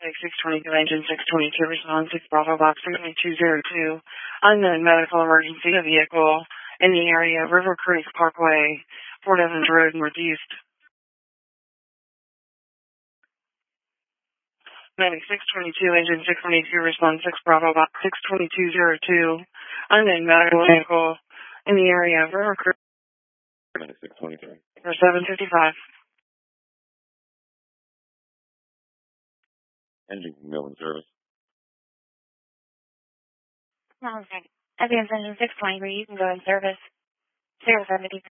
Take 622, engine 622, respond 6 Bravo Box 3202. Unknown medical emergency, a vehicle in the area of River Creek Parkway, Fort Evans Road, Northeast. Medic 622, engine 622, respond 6 Bravo Box 62202. Unknown medical vehicle in the area of River Creek. Medic 623. For 755. Engine milling service. Advance engine 623, you can go in service. 0755.